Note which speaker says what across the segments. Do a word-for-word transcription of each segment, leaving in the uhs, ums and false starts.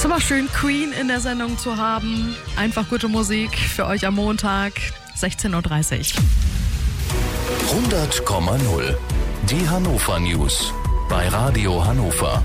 Speaker 1: Ist immer schön, Queen in der Sendung zu haben. Einfach gute Musik für euch am Montag, sechzehn Uhr dreißig.
Speaker 2: hundert Komma null. Die Hannover News bei Radio Hannover.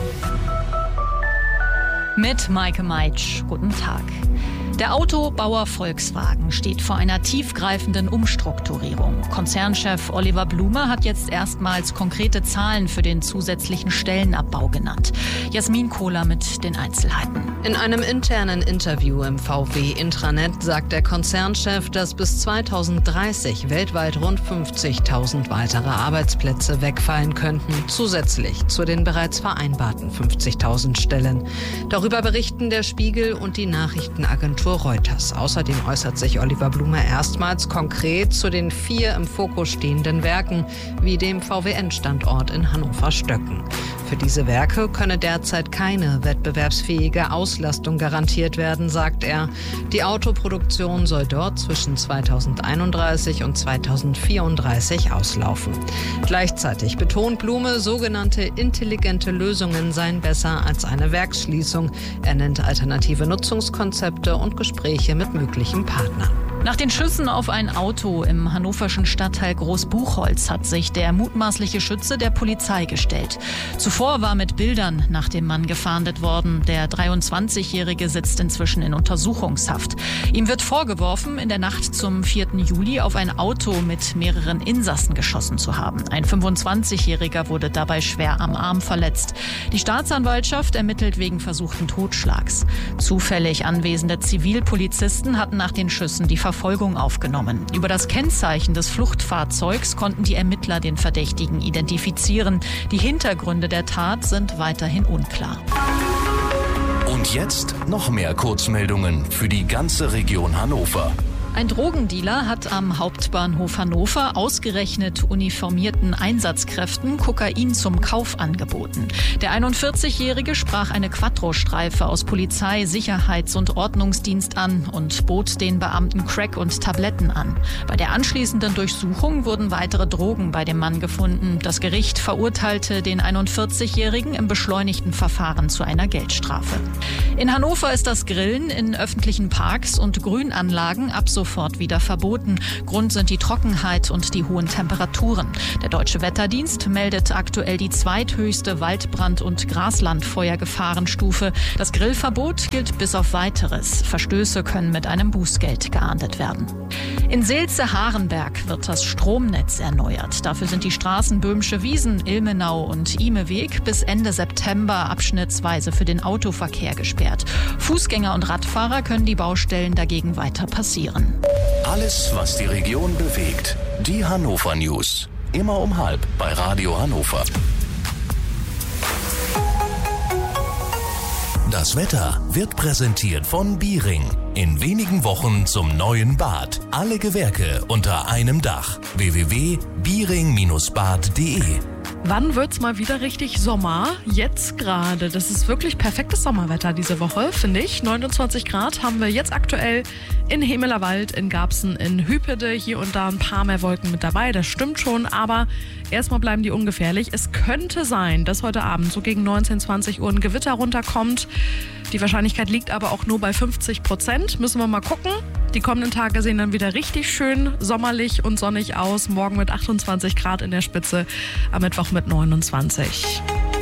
Speaker 3: Mit Maike Meitsch. Guten Tag. Der Autobauer Volkswagen steht vor einer tiefgreifenden Umstrukturierung. Konzernchef Oliver Blume hat jetzt erstmals konkrete Zahlen für den zusätzlichen Stellenabbau genannt. Jasmin Kohler mit den Einzelheiten.
Speaker 4: In einem internen Interview im V W-Intranet sagt der Konzernchef, dass bis zweitausenddreißig weltweit rund fünfzigtausend weitere Arbeitsplätze wegfallen könnten, zusätzlich zu den bereits vereinbarten fünfzigtausend Stellen. Darüber berichten der Spiegel und die Nachrichtenagentur Reuters. Außerdem äußert sich Oliver Blume erstmals konkret zu den vier im Fokus stehenden Werken, wie dem V W N-Standort in Hannover-Stöcken. Für diese Werke könne derzeit keine wettbewerbsfähige Auslastung garantiert werden, sagt er. Die Autoproduktion soll dort zwischen zweitausendeinunddreißig und zweitausendvierunddreißig auslaufen. Gleichzeitig betont Blume, sogenannte intelligente Lösungen seien besser als eine Werksschließung. Er nennt alternative Nutzungskonzepte und Gespräche mit möglichen Partnern.
Speaker 3: Nach den Schüssen auf ein Auto im hannoverschen Stadtteil Großbuchholz hat sich der mutmaßliche Schütze der Polizei gestellt. Zuvor war mit Bildern nach dem Mann gefahndet worden. Der dreiundzwanzigjährige sitzt inzwischen in Untersuchungshaft. Ihm wird vorgeworfen, in der Nacht zum vierten Juli auf ein Auto mit mehreren Insassen geschossen zu haben. Ein fünfundzwanzigjähriger wurde dabei schwer am Arm verletzt. Die Staatsanwaltschaft ermittelt wegen versuchten Totschlags. Zufällig anwesende Zivilpolizisten hatten nach den Schüssen die Verfolgung aufgenommen. Über das Kennzeichen des Fluchtfahrzeugs konnten die Ermittler den Verdächtigen identifizieren. Die Hintergründe der Tat sind weiterhin unklar.
Speaker 2: Und jetzt noch mehr Kurzmeldungen für die ganze Region Hannover.
Speaker 3: Ein Drogendealer hat am Hauptbahnhof Hannover ausgerechnet uniformierten Einsatzkräften Kokain zum Kauf angeboten. Der einundvierzigjährige sprach eine Quattro-Streife aus Polizei, Sicherheits- und Ordnungsdienst an und bot den Beamten Crack und Tabletten an. Bei der anschließenden Durchsuchung wurden weitere Drogen bei dem Mann gefunden. Das Gericht verurteilte den einundvierzigjährigen im beschleunigten Verfahren zu einer Geldstrafe. In Hannover ist das Grillen in öffentlichen Parks und Grünanlagen ab sofort wieder verboten. Grund sind die Trockenheit und die hohen Temperaturen. Der Deutsche Wetterdienst meldet aktuell die zweithöchste Waldbrand- und Graslandfeuergefahrenstufe. Das Grillverbot gilt bis auf Weiteres. Verstöße können mit einem Bußgeld geahndet werden. In Seelze-Harenberg wird das Stromnetz erneuert. Dafür sind die Straßen Böhmische Wiesen, Ilmenau und Imeweg bis Ende September abschnittsweise für den Autoverkehr gesperrt. Fußgänger und Radfahrer können die Baustellen dagegen weiter passieren.
Speaker 2: Alles, was die Region bewegt. Die Hannover News. Immer um halb bei Radio Hannover. Das Wetter wird präsentiert von Biering. In wenigen Wochen zum neuen Bad. Alle Gewerke unter einem Dach. w w w punkt biering Bindestrich bad punkt de.
Speaker 1: Wann wird's mal wieder richtig Sommer? Jetzt gerade. Das ist wirklich perfektes Sommerwetter diese Woche, finde ich. neunundzwanzig Grad haben wir jetzt aktuell in Hemelerwald, in Garbsen, in Hüpede. Hier und da ein paar mehr Wolken mit dabei, das stimmt schon. Aber erstmal bleiben die ungefährlich. Es könnte sein, dass heute Abend so gegen neunzehn, zwanzig Uhr ein Gewitter runterkommt. Die Wahrscheinlichkeit liegt aber auch nur bei fünfzig Prozent. Müssen wir mal gucken. Die kommenden Tage sehen dann wieder richtig schön sommerlich und sonnig aus. Morgen mit achtundzwanzig Grad in der Spitze, am Mittwoch mit neunundzwanzig.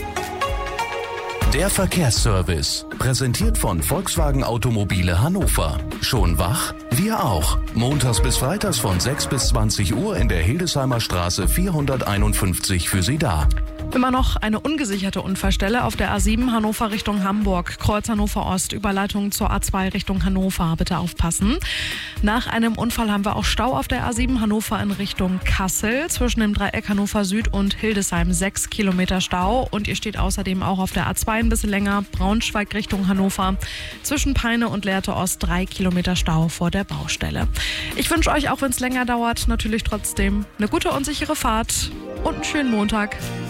Speaker 2: Der Verkehrsservice, präsentiert von Volkswagen Automobile Hannover. Schon wach? Wir auch. Montags bis freitags von sechs bis zwanzig Uhr in der Hildesheimer Straße vierhunderteinundfünfzig für Sie da.
Speaker 1: Immer noch eine ungesicherte Unfallstelle auf der A sieben Hannover Richtung Hamburg. Kreuz Hannover Ost, Überleitung zur A zwei Richtung Hannover. Bitte aufpassen. Nach einem Unfall haben wir auch Stau auf der A sieben Hannover in Richtung Kassel. Zwischen dem Dreieck Hannover Süd und Hildesheim sechs Kilometer Stau. Und ihr steht außerdem auch auf der A zwei ein bisschen länger. Braunschweig Richtung Hannover. Zwischen Peine und Lehrte Ost drei Kilometer Stau vor der Baustelle. Ich wünsche euch, auch wenn es länger dauert, natürlich trotzdem eine gute und sichere Fahrt und einen schönen Montag.